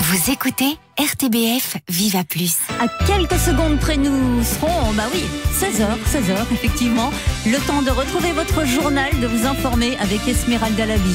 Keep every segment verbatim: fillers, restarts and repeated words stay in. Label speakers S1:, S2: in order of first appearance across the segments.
S1: Vous écoutez R T B F Viva Plus.
S2: À quelques secondes près, nous serons, bah oui, seize heures, seize heures, effectivement. Le temps de retrouver votre journal, de vous informer avec Esmeralda Labi.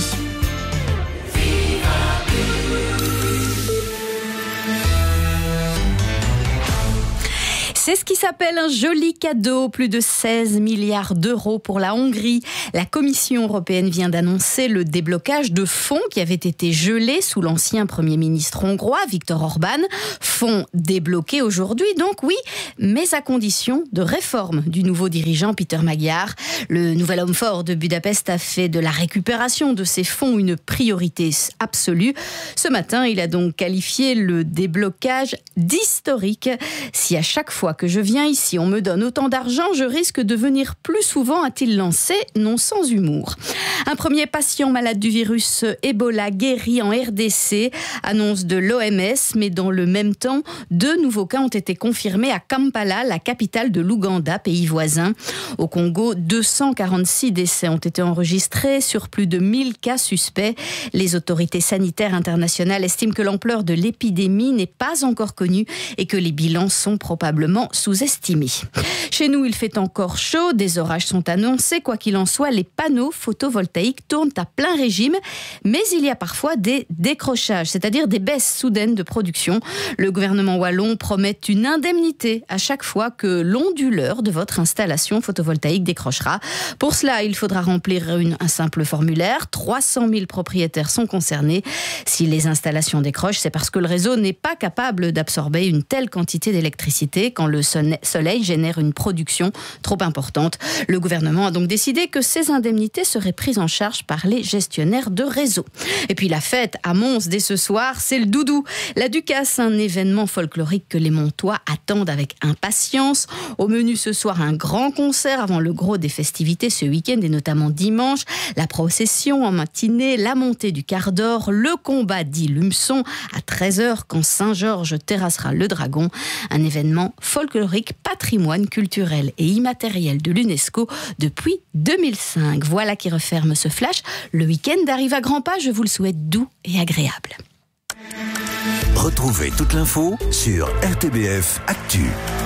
S2: C'est ce qui s'appelle un joli cadeau, plus de seize milliards d'euros pour la Hongrie. La Commission européenne vient d'annoncer le déblocage de fonds qui avaient été gelés sous l'ancien Premier ministre hongrois, Viktor Orban. Fonds débloqués aujourd'hui, donc oui, mais à condition de réforme du nouveau dirigeant Peter Magyar. Le nouvel homme fort de Budapest a fait de la récupération de ces fonds une priorité absolue. Ce matin, il a donc qualifié le déblocage d'historique. Si à chaque fois que je viens ici, on me donne autant d'argent, je risque de venir plus souvent, a-t-il lancé, non sans humour. Un premier patient malade du virus Ebola guéri en R D C, annonce de l'O M S, mais dans le même temps, deux nouveaux cas ont été confirmés à Kampala, la capitale de l'Ouganda, pays voisin. Au Congo, deux cent quarante-six décès ont été enregistrés sur plus de mille cas suspects. Les autorités sanitaires internationales estiment que l'ampleur de l'épidémie n'est pas encore connue et que les bilans sont probablement sous-estimés. Chez nous, il fait encore chaud, des orages sont annoncés. Quoi qu'il en soit, les panneaux photovoltaïques tournent à plein régime, mais il y a parfois des décrochages, c'est-à-dire des baisses soudaines de production. Le gouvernement wallon promet une indemnité à chaque fois que l'onduleur de votre installation photovoltaïque décrochera. Pour cela, il faudra remplir une, un simple formulaire. trois cent mille propriétaires sont concernés. Si les installations décrochent, c'est parce que le réseau n'est pas capable d'absorber une telle quantité d'électricité quand le soleil génère une production trop importante. Le gouvernement a donc décidé que ces indemnités seraient prises en charge par les gestionnaires de réseau. Et puis la fête à Mons dès ce soir, c'est le doudou. La Ducasse, un événement folklorique que les Montois attendent avec impatience. Au menu ce soir, un grand concert avant le gros des festivités ce week-end et notamment dimanche. La procession en matinée, la montée du quart d'or, le combat dit Lumeçon à treize heures quand Saint-Georges terrassera le dragon. Un événement folklorique, patrimoine culturel et immatériel de l'UNESCO depuis deux mille cinq. Voilà qui referme ce flash. Le week-end arrive à grands pas, je vous le souhaite doux et agréable.
S3: Retrouvez toute l'info sur R T B F Actu.